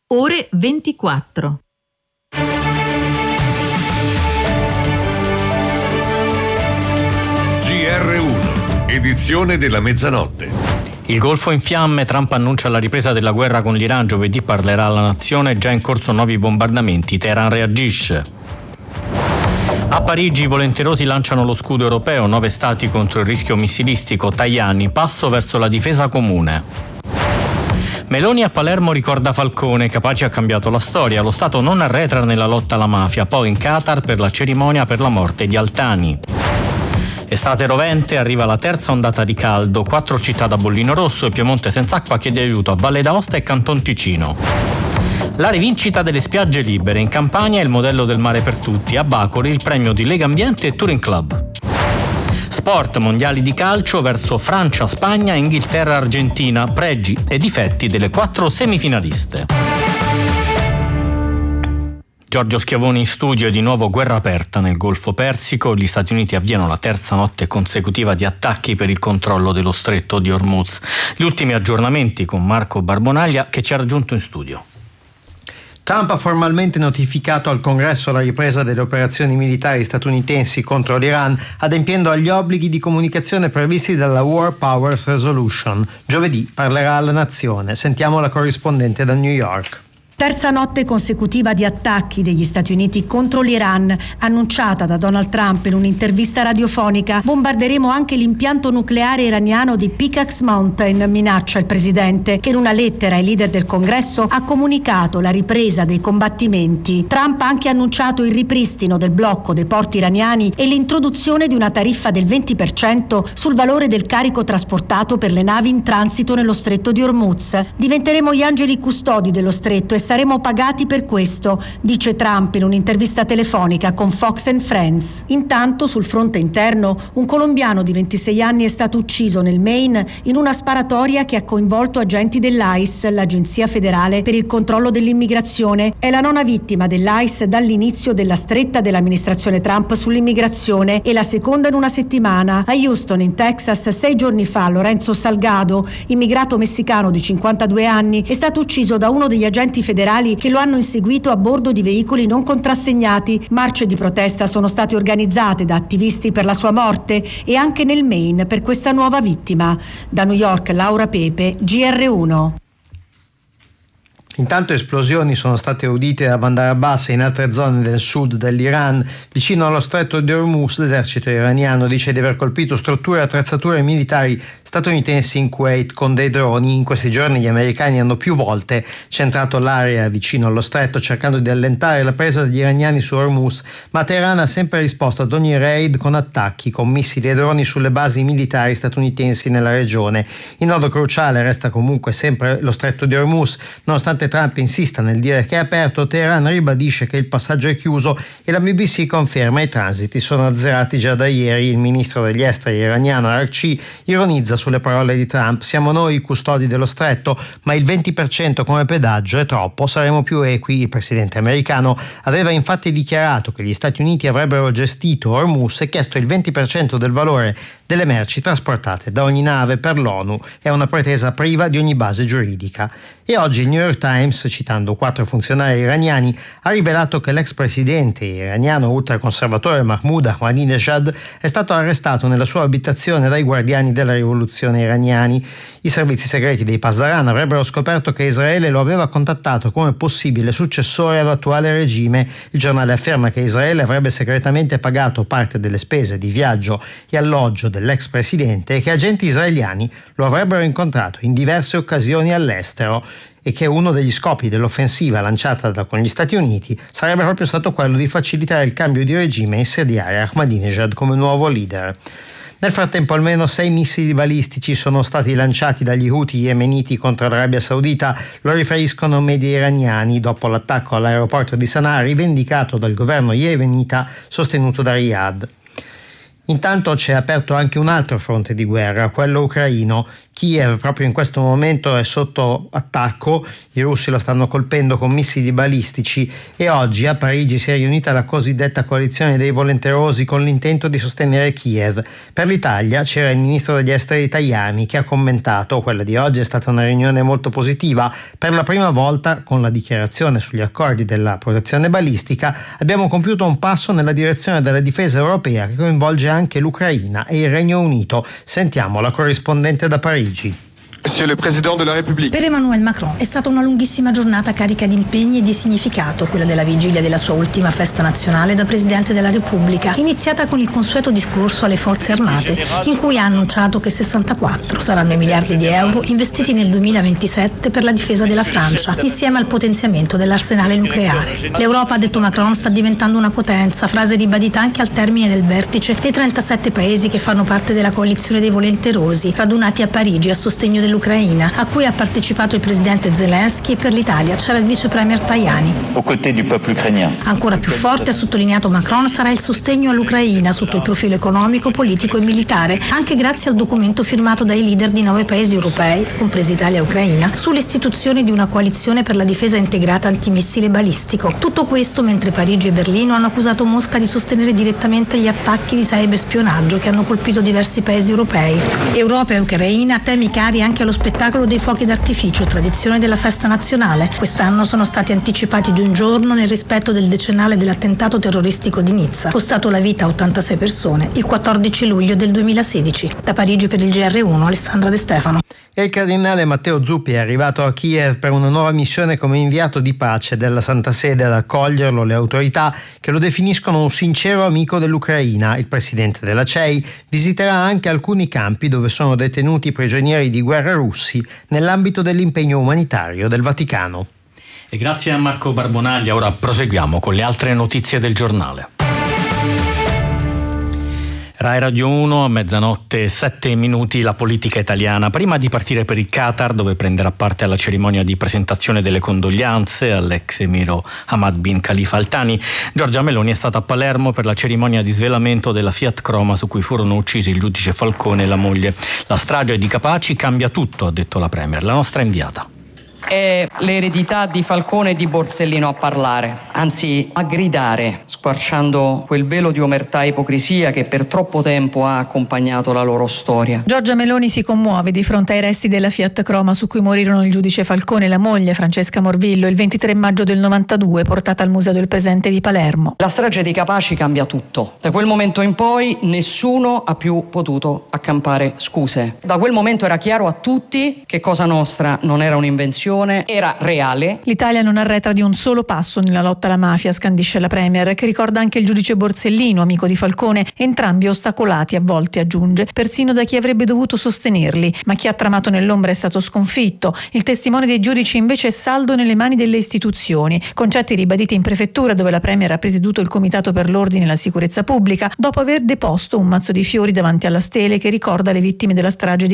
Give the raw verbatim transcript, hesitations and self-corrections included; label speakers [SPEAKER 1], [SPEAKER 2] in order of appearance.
[SPEAKER 1] ore ventiquattro.
[SPEAKER 2] G R uno, edizione della mezzanotte.
[SPEAKER 3] Il Golfo in fiamme, Trump annuncia la ripresa della guerra con l'Iran, giovedì parlerà alla nazione, già in corso nuovi bombardamenti, Teheran reagisce. A Parigi i volenterosi lanciano lo scudo europeo, nove stati contro il rischio missilistico, Tajani, passo verso la difesa comune. Meloni a Palermo ricorda Falcone, Capaci ha cambiato la storia, lo Stato non arretra nella lotta alla mafia, poi in Qatar per la cerimonia per la morte di Altani. Estate rovente, arriva la terza ondata di caldo, quattro città da bollino rosso e Piemonte senza acqua chiede aiuto a Valle d'Aosta e Canton Ticino. La rivincita delle spiagge libere, in Campania il modello del mare per tutti, a Bacori il premio di Lega Ambiente e Touring Club. Sport, mondiali di calcio verso Francia, Spagna, Inghilterra, Argentina, pregi e difetti delle quattro semifinaliste. Giorgio Schiavoni in studio e di nuovo guerra aperta nel Golfo Persico. Gli Stati Uniti avviano la terza notte consecutiva di attacchi per il controllo dello stretto di Hormuz. Gli ultimi aggiornamenti con Marco Barbonaglia che ci ha raggiunto in studio.
[SPEAKER 4] Trump ha formalmente notificato al Congresso la ripresa delle operazioni militari statunitensi contro l'Iran, adempiendo agli obblighi di comunicazione previsti dalla War Powers Resolution. Giovedì parlerà alla nazione. Sentiamo la corrispondente da New York.
[SPEAKER 5] Terza notte consecutiva di attacchi degli Stati Uniti contro l'Iran, annunciata da Donald Trump in un'intervista radiofonica. Bombarderemo anche l'impianto nucleare iraniano di Pickaxe Mountain, minaccia il presidente, che in una lettera ai leader del Congresso ha comunicato la ripresa dei combattimenti. Trump ha anche annunciato il ripristino del blocco dei porti iraniani e l'introduzione di una tariffa del venti per cento sul valore del carico trasportato per le navi in transito nello stretto di Hormuz. Diventeremo gli angeli custodi dello stretto e saremo pagati per questo, dice Trump in un'intervista telefonica con Fox and Friends. Intanto, sul fronte interno, un colombiano di ventisei anni è stato ucciso nel Maine in una sparatoria che ha coinvolto agenti dell'I C E, l'Agenzia Federale per il Controllo dell'Immigrazione. È la nona vittima dell'I C E dall'inizio della stretta dell'amministrazione Trump sull'immigrazione e la seconda in una settimana. A Houston, in Texas, sei giorni fa, Lorenzo Salgado, immigrato messicano di cinquantadue anni, è stato ucciso da uno degli agenti federali che lo hanno inseguito a bordo di veicoli non contrassegnati. Marce di protesta sono state organizzate da attivisti per la sua morte e anche nel Maine per questa nuova vittima. Da New York, Laura Pepe, G R uno.
[SPEAKER 4] Intanto esplosioni sono state udite a Bandar Abbas e in altre zone del sud dell'Iran. Vicino allo stretto di Hormuz l'esercito iraniano dice di aver colpito strutture e attrezzature militari statunitensi in Kuwait con dei droni. In questi giorni gli americani hanno più volte centrato l'area vicino allo stretto cercando di allentare la presa degli iraniani su Hormuz, ma Teheran ha sempre risposto ad ogni raid con attacchi con missili e droni sulle basi militari statunitensi nella regione. Il nodo cruciale resta comunque sempre lo stretto di Hormuz. Nonostante Trump insista nel dire che è aperto, Teheran ribadisce che il passaggio è chiuso e la B B C conferma i transiti sono azzerati già da ieri. Il ministro degli esteri iraniano Araghchi ironizza sulle parole di Trump: siamo noi i custodi dello stretto, ma il venti per cento come pedaggio è troppo, saremo più equi. Il presidente americano aveva infatti dichiarato che gli Stati Uniti avrebbero gestito Hormuz e chiesto il venti per cento del valore delle merci trasportate da ogni nave per l'ONU. È una pretesa priva di ogni base giuridica. E oggi il New York Times, citando quattro funzionari iraniani, ha rivelato che l'ex presidente iraniano ultraconservatore Mahmoud Ahmadinejad è stato arrestato nella sua abitazione dai guardiani della rivoluzione iraniani. I servizi segreti dei Pasdaran avrebbero scoperto che Israele lo aveva contattato come possibile successore all'attuale regime. Il giornale afferma che Israele avrebbe segretamente pagato parte delle spese di viaggio e alloggio dell'ex presidente e che agenti israeliani lo avrebbero incontrato in diverse occasioni all'estero e che uno degli scopi dell'offensiva lanciata da, con gli Stati Uniti sarebbe proprio stato quello di facilitare il cambio di regime e insediare Ahmadinejad come nuovo leader. Nel frattempo almeno sei missili balistici sono stati lanciati dagli Houthi yemeniti contro l'Arabia Saudita, lo riferiscono media iraniani, dopo l'attacco all'aeroporto di Sana'a rivendicato dal governo yemenita sostenuto da Riyadh. Intanto c'è aperto anche un altro fronte di guerra, quello ucraino. Kiev proprio in questo momento è sotto attacco, i russi lo stanno colpendo con missili balistici e oggi a Parigi si è riunita la cosiddetta coalizione dei volenterosi con l'intento di sostenere Kiev. Per l'Italia c'era il ministro degli esteri Tajani che ha commentato: quella di oggi è stata una riunione molto positiva, per la prima volta con la dichiarazione sugli accordi della protezione balistica abbiamo compiuto un passo nella direzione della difesa europea che coinvolge anche l'Ucraina e il Regno Unito. Sentiamo la corrispondente da Parigi.
[SPEAKER 6] Monsieur le Président de la République.
[SPEAKER 7] Per Emmanuel Macron è stata una lunghissima giornata carica di impegni e di significato, quella della vigilia della sua ultima festa nazionale da Presidente della Repubblica, iniziata con il consueto discorso alle forze armate, in cui ha annunciato che sessantaquattro saranno i miliardi di euro investiti nel duemilaventisette per la difesa della Francia, insieme al potenziamento dell'arsenale nucleare. L'Europa, ha detto Macron, sta diventando una potenza, frase ribadita anche al termine del vertice dei trentasette paesi che fanno parte della coalizione dei volenterosi, radunati a Parigi a sostegno dell'Ucraina, a cui ha partecipato il presidente Zelensky, e per l'Italia c'era il vice premier Tajani. Ancora più forte, ha sottolineato Macron, sarà il sostegno all'Ucraina sotto il profilo economico, politico e militare, anche grazie al documento firmato dai leader di nove paesi europei, compresi Italia e Ucraina, sull'istituzione di una coalizione per la difesa integrata antimissile balistico. Tutto questo mentre Parigi e Berlino hanno accusato Mosca di sostenere direttamente gli attacchi di cyberspionaggio che hanno colpito diversi paesi europei. Europa e Ucraina, temi cari anche allo spettacolo dei fuochi d'artificio, tradizione della festa nazionale. Quest'anno sono stati anticipati di un giorno nel rispetto del decennale dell'attentato terroristico di Nizza, costato la vita a ottantasei persone il quattordici luglio del duemilasedici. Da Parigi per il G R uno, Alessandra De Stefano.
[SPEAKER 4] E il cardinale Matteo Zuppi è arrivato a Kiev per una nuova missione come inviato di pace della Santa Sede. Ad accoglierlo le autorità che lo definiscono un sincero amico dell'Ucraina. Il presidente della C E I visiterà anche alcuni campi dove sono detenuti prigionieri di guerra russi nell'ambito dell'impegno umanitario del Vaticano.
[SPEAKER 3] E grazie a Marco Barbonaglia, ora proseguiamo con le altre notizie del giornale. Rai Radio uno, a mezzanotte sette minuti, la politica italiana. Prima di partire per il Qatar, dove prenderà parte alla cerimonia di presentazione delle condoglianze all'ex emiro Hamad bin Khalifa Al Thani, Giorgia Meloni è stata a Palermo per la cerimonia di svelamento della Fiat Croma su cui furono uccisi il giudice Falcone e la moglie. La strage di Capaci cambia tutto, ha detto la Premier, la nostra inviata.
[SPEAKER 8] È l'eredità di Falcone e di Borsellino a parlare, anzi a gridare, squarciando quel velo di omertà e ipocrisia che per troppo tempo ha accompagnato la loro storia.
[SPEAKER 9] Giorgia Meloni si commuove di fronte ai resti della Fiat Croma su cui morirono il giudice Falcone e la moglie Francesca Morvillo il ventitré maggio del novantadue, portata al Museo del Presente di Palermo.
[SPEAKER 8] La strage di Capaci cambia tutto. Da quel momento in poi nessuno ha più potuto accampare scuse. Da quel momento era chiaro a tutti che Cosa Nostra non era un'invenzione, era reale.
[SPEAKER 9] L'Italia non arretra di un solo passo nella lotta alla mafia, scandisce la Premier, che ricorda anche il giudice Borsellino, amico di Falcone, entrambi ostacolati, a volte aggiunge, persino da chi avrebbe dovuto sostenerli, ma chi ha tramato nell'ombra è stato sconfitto. Il testimone dei giudici invece è saldo nelle mani delle istituzioni. Concetti ribaditi in prefettura, dove la Premier ha presieduto il Comitato per l'Ordine e la Sicurezza Pubblica, dopo aver deposto un mazzo di fiori davanti alla stele che ricorda le vittime della strage di